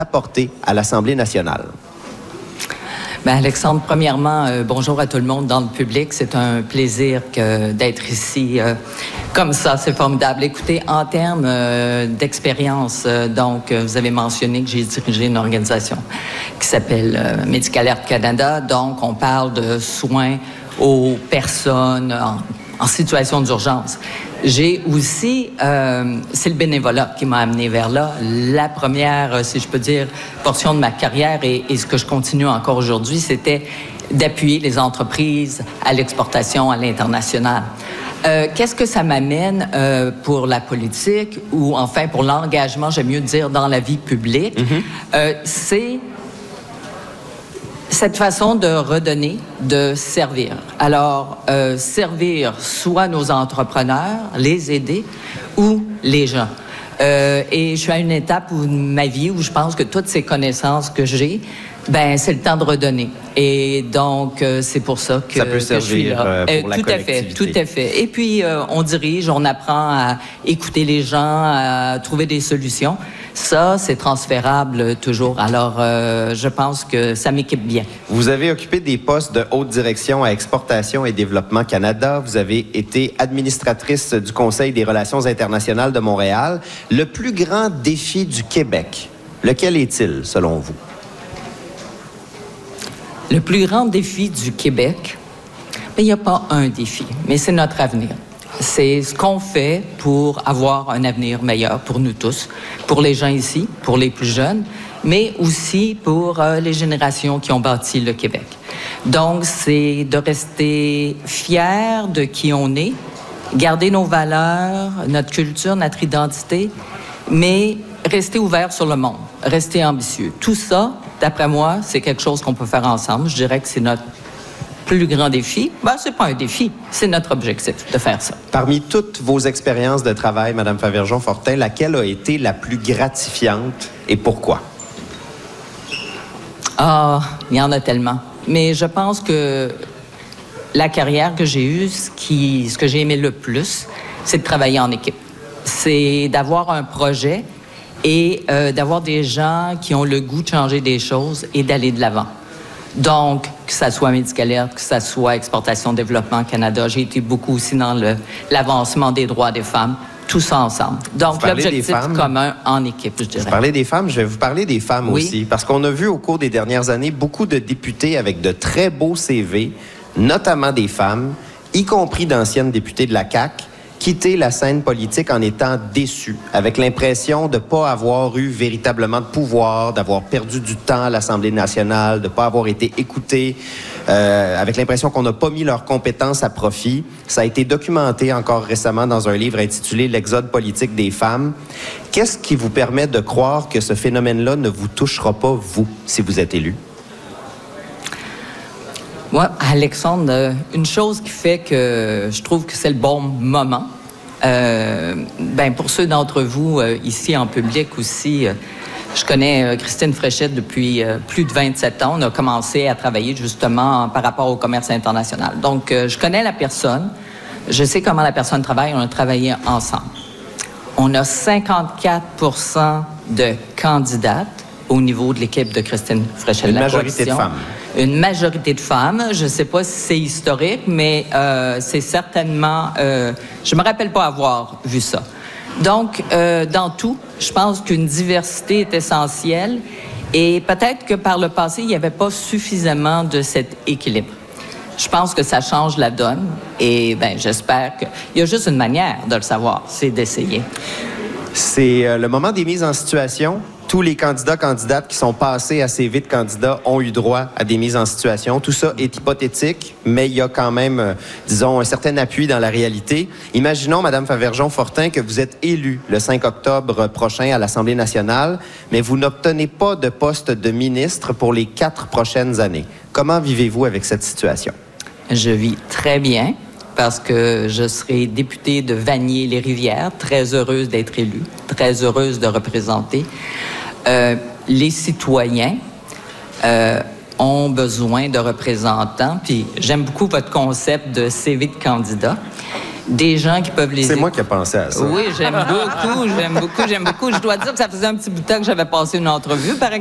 apporter à l'Assemblée nationale? Bien, Alexandre, premièrement, bonjour à tout le monde dans le public. C'est un plaisir d'être ici comme ça. C'est formidable. Écoutez, en termes d'expérience, donc, vous avez mentionné que j'ai dirigé une organisation qui s'appelle Médicalerte Canada. Donc, on parle de soins aux personnes en situation d'urgence. J'ai aussi, c'est le bénévolat qui m'a amené vers là. La première, si je peux dire, portion de ma carrière et ce que je continue encore aujourd'hui, c'était d'appuyer les entreprises à l'exportation, à l'international. Qu'est-ce que ça m'amène pour la politique ou enfin pour l'engagement, j'aime mieux dire, dans la vie publique? C'est cette façon de redonner, de servir. Alors, servir soit nos entrepreneurs, les aider, ou les gens. Et je suis à une étape de ma vie où je pense que toutes ces connaissances que j'ai, ben c'est le temps de redonner. Et donc, c'est pour ça que, ça peut servir, je suis là. Pour la collectivité. Tout à fait. Et puis, on dirige, on apprend à écouter les gens, à trouver des solutions. Ça, c'est transférable toujours. Alors, je pense que ça m'équipe bien. Vous avez occupé des postes de haute direction à Exportation et Développement Canada. Vous avez été administratrice du Conseil des relations internationales de Montréal. Le plus grand défi du Québec, lequel est-il, selon vous? Le plus grand défi du Québec, il n'y a pas un défi, mais c'est notre avenir. C'est ce qu'on fait pour avoir un avenir meilleur pour nous tous, pour les gens ici, pour les plus jeunes, mais aussi pour les générations qui ont bâti le Québec. Donc, c'est de rester fiers de qui on est, garder nos valeurs, notre culture, notre identité, mais rester ouvert sur le monde, rester ambitieux. Tout ça, d'après moi, c'est quelque chose qu'on peut faire ensemble. Je dirais que c'est notre plus grand défi. Ben, c'est pas un défi, c'est notre objectif de faire ça. Parmi toutes vos expériences de travail, Mme Favergeon-Fortin, laquelle a été la plus gratifiante et pourquoi? Ah, il y en a tellement. Mais je pense que la carrière que j'ai eue, ce que j'ai aimé le plus, c'est de travailler en équipe. C'est d'avoir un projet et d'avoir des gens qui ont le goût de changer des choses et d'aller de l'avant. Donc, que ça soit Médicalerte, que ça soit Exportation Développement Canada, j'ai été beaucoup aussi dans l'avancement des droits des femmes, tout ça ensemble. Donc, l'objectif commun en équipe, je dirais. Vous parlez des femmes, je vais vous parler des femmes aussi, parce qu'on a vu au cours des dernières années beaucoup de députés avec de très beaux CV, notamment des femmes, y compris d'anciennes députées de la CAQ, quitter la scène politique en étant déçus, avec l'impression de ne pas avoir eu véritablement de pouvoir, d'avoir perdu du temps à l'Assemblée nationale, de ne pas avoir été écoutés, avec l'impression qu'on n'a pas mis leurs compétences à profit. Ça a été documenté encore récemment dans un livre intitulé « L'exode politique des femmes ». Qu'est-ce qui vous permet de croire que ce phénomène-là ne vous touchera pas, vous, si vous êtes élu? Moi, Alexandre, une chose qui fait que je trouve que c'est le bon moment, ben pour ceux d'entre vous ici en public aussi, je connais Christine Fréchette depuis plus de 27 ans. On a commencé à travailler justement par rapport au commerce international. Donc, je connais la personne, je sais comment la personne travaille, on a travaillé ensemble. On a 54% de candidates au niveau de l'équipe de Christine Fréchette. Une majorité de femmes. Une majorité de femmes. Je ne sais pas si c'est historique, mais c'est certainement... je me rappelle pas avoir vu ça. Donc, dans tout, je pense qu'une diversité est essentielle et peut-être que par le passé, il n'y avait pas suffisamment de cet équilibre. Je pense que ça change la donne et ben, j'espère qu'il y a juste une manière de le savoir, c'est d'essayer. C'est le moment des mises en situation. Tous les candidates qui sont passés à CV de candidats ont eu droit à des mises en situation. Tout ça est hypothétique, mais il y a quand même, disons, un certain appui dans la réalité. Imaginons, Mme Favergeon-Fortin, que vous êtes élue le 5 octobre prochain à l'Assemblée nationale, mais vous n'obtenez pas de poste de ministre pour les 4 prochaines années. Comment vivez-vous avec cette situation? Je vis très bien parce que je serai députée de Vanier-les-Rivières, très heureuse d'être élue, très heureuse de représenter. Les citoyens ont besoin de représentants, puis j'aime beaucoup votre concept de CV de candidat, des gens qui peuvent les... C'est moi qui ai pensé à ça. Oui, j'aime beaucoup. Je dois dire que ça faisait un petit bout de temps que j'avais passé une entrevue, par exemple.